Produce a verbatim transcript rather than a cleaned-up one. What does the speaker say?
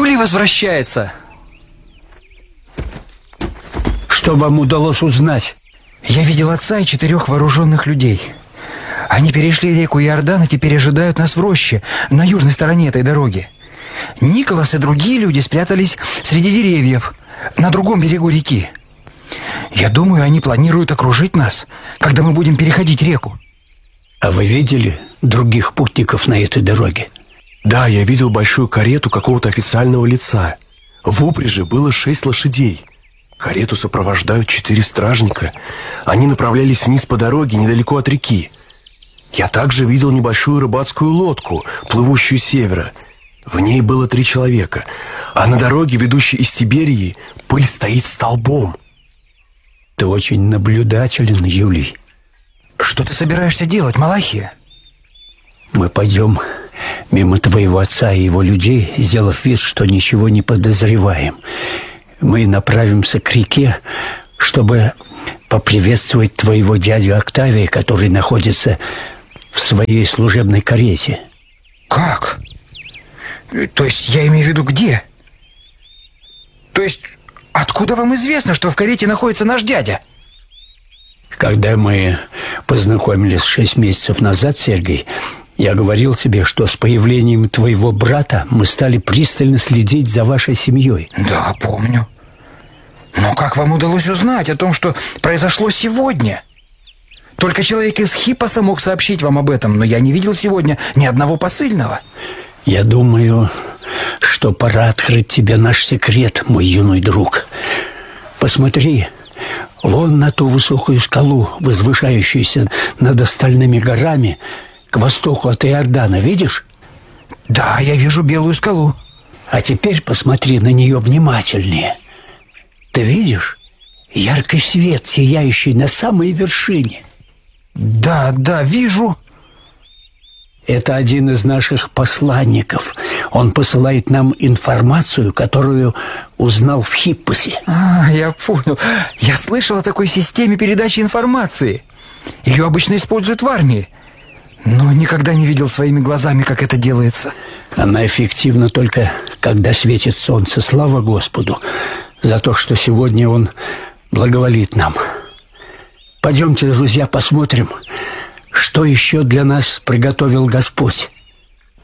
Юлий возвращается. Что вам удалось узнать? Я видел отца и четырех вооруженных людей. Они перешли реку Иордан и теперь ожидают нас в роще, на южной стороне этой дороги. Николас и другие люди спрятались среди деревьев, на другом берегу реки. Я думаю, они планируют окружить нас, когда мы будем переходить реку. А вы видели других путников на этой дороге? Да, я видел большую карету какого-то официального лица. В упряжи было шесть лошадей. Карету сопровождают четыре стражника. Они направлялись вниз по дороге, недалеко от реки. Я также видел небольшую рыбацкую лодку, плывущую с севера. В ней было три человека. А на дороге, ведущей из Тиберии, пыль стоит столбом. Ты очень наблюдателен, Юлий. Что ты собираешься делать, Малахия? Мы пойдем мимо твоего отца и его людей, сделав вид, что ничего не подозреваем. Мы направимся к реке, чтобы поприветствовать твоего дядю Октавия, который находится в своей служебной карете. Как? То есть я имею в виду где? То есть откуда вам известно, что в карете находится наш дядя? Когда мы познакомились шесть месяцев назад, Сергей, я говорил тебе, что с появлением твоего брата мы стали пристально следить за вашей семьей. Да, помню. Но как вам удалось узнать о том, что произошло сегодня? Только человек из Хиппоса мог сообщить вам об этом, но я не видел сегодня ни одного посыльного. Я думаю, что пора открыть тебе наш секрет, мой юный друг. Посмотри, вон на ту высокую скалу, возвышающуюся над остальными горами, к востоку от Иордана, видишь? Да, я вижу белую скалу. А теперь посмотри на нее внимательнее. Ты видишь? Яркий свет, сияющий на самой вершине. Да, да, вижу. Это один из наших посланников. Он посылает нам информацию, которую узнал в Хиппосе. А, я понял. Я слышал о такой системе передачи информации. Ее обычно используют в армии. Но никогда не видел своими глазами, как это делается. Она эффективна только, когда светит солнце. Слава Господу за то, что сегодня Он благоволит нам. Пойдемте, друзья, посмотрим, что еще для нас приготовил Господь.